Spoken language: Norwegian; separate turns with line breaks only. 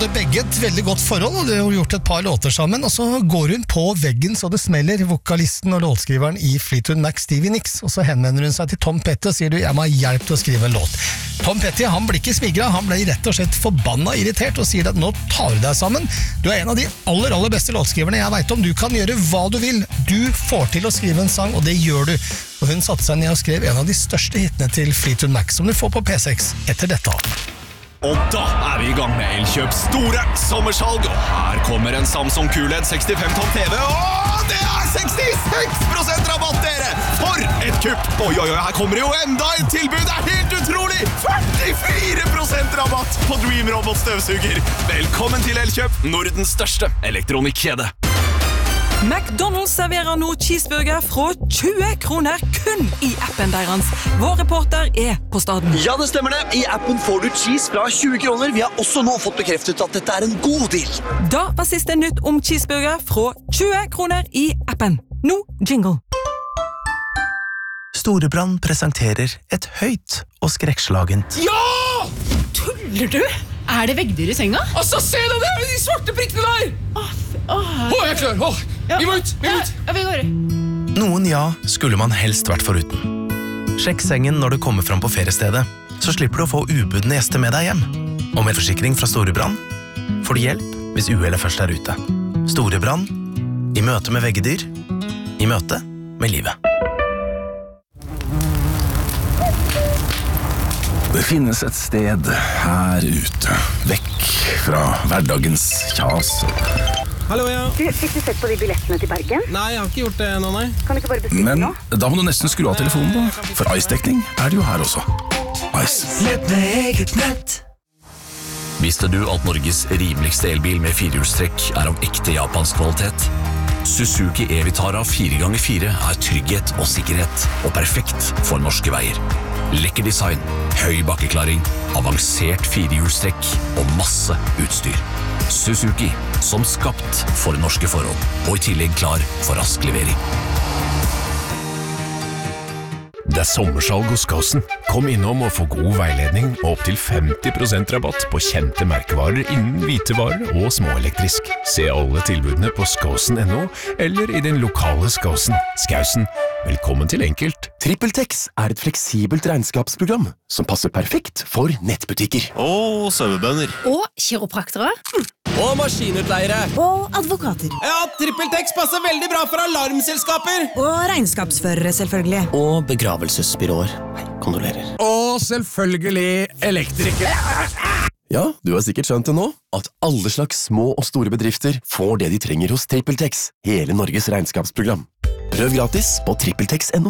hadde begge et veldig godt forhold, og de har gjort et par låter sammen, og så går hun på veggen så det smeller, vokalisten og låtskriveren i Fleetwood Mac, Stevie Nicks, og så henvender hun seg til Tom Petty og sier jeg må ha hjelp til å skrive en låt. Tom Petty, han blir ikke smigra, han ble rett og slett forbanna irritert og sier at nå tar du deg sammen. Du en av de aller beste låtskriverne jeg vet om, du kan gjøre hva du vil. Du får til å skrive en sang, og det gjør du. Og hun satte seg ned og skrev en av de største hitene til Fleetwood Mac, som du får på P6 etter dette.
Og da vi i gang med Elkjøps store sommersalg, og her kommer en Samsung QLED 65 tom TV, og det 66% rabatt, dere! For et kupp! Oi, her kommer det jo enda et tilbud, det helt utrolig! 44% rabatt på Dream Robot støvsuger! Velkommen til Elkjøp, Nordens største elektronikkjede.
McDonald's serverer nå cheeseburger fra 20 kroner kun i appen deres. Vår reporter på staden.
Ja, det stemmer det. I appen får du cheese fra 20 kroner. Vi har også nå fått bekreftet at dette en god deal.
Da var siste nytt om cheeseburger fra 20 kroner i appen. Nå jingle.
Storebrand presenterer et høyt og skrekkslagent.
Ja! Tuller du? Det veggdyr i senga? Altså, se da, det de svarte prikkene der! Jeg er klar! Vi må ut! Ja, vi går.
Noen skulle man helst vært foruten. Sjekk sengen når du kommer fram på feriestedet, så slipper du å få ubudne gjester med deg hjem. Og med forsikring fra Storebrand får du hjelp hvis uhellet først ute. Storebrand, i møte med veggedyr, i møte med livet.
Det finnes et sted her ute, vekk fra hverdagens kjas.
Hallo, ja.
Fikk du sett på de billettene til Bergen?
Nei, jeg har ikke gjort det ennå, nei.
Kan du ikke bare bestille nå?
Men da må du nesten skru av telefonen da, for Ice-dekning det jo her også. Ice.
Nett med eget nett.
Visste du at Norges rimeligste elbil med firehjulstrekk av ekte japansk kvalitet? Suzuki e-Vitara 4x4 trygghet og sikkerhet, og perfekt for norske veier. Lekker design, høy bakkeklaring, avansert firehjulstrekk og masse utstyr. Suzuki, som skapt for norske forhold, og i tillegg klar for rask levering. Det sommersalg hos Skåsen. Kom innom og få god veiledning og opp til 50% rabatt på kjente merkevarer innen hvitevarer og småelektrisk. Se alle tilbudene på skåsen.no eller i din lokale Skåsen. Skåsen, velkommen til enkelt.
TrippelTex et fleksibelt regnskapsprogram som passer perfekt for nettbutikker.
Og sauebønder.
Og kiropraktere.
Og maskinutleiere.
Og advokater.
Ja, TrippelTex passer veldig bra for alarmselskaper.
Og regnskapsførere, selvfølgelig.
Og begravelsesbyråer. Kondolerer.
Og selvfølgelig elektrikere.
Ja, du har sikkert skjønt det nå, at alle slags små og store bedrifter får det de trenger hos TrippelTex, hele Norges regnskapsprogram. Prøv gratis på TrippelTex.no.